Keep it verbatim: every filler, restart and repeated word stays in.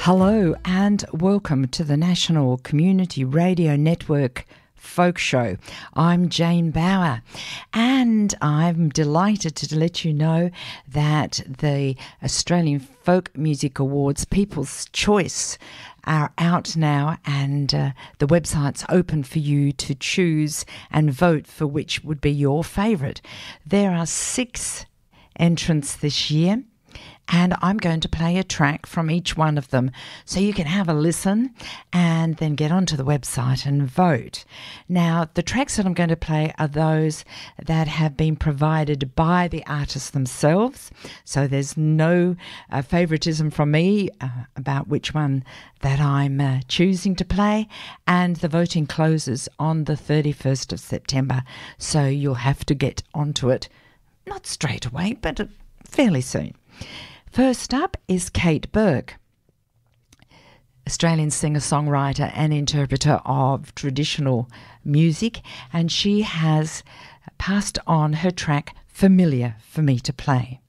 Hello and welcome to the National Community Radio Network Folk Show. I'm Jane Bauer and I'm delighted to let you know that the Australian Folk Music Awards People's Choice are out now, and uh, the website's open for you to choose and vote for which would be your favourite. There are six entrants this year, and I'm going to play a track from each one of them so you can have a listen and then get onto the website and vote. Now, the tracks that I'm going to play are those that have been provided by the artists themselves, so there's no uh, favouritism from me uh, about which one that I'm uh, choosing to play, and the voting closes on the thirty-first of September, so you'll have to get onto it, not straight away, but uh, fairly soon. First up is Kate Burke, Australian singer-songwriter and interpreter of traditional music, and she has passed on her track Familiar for me to play.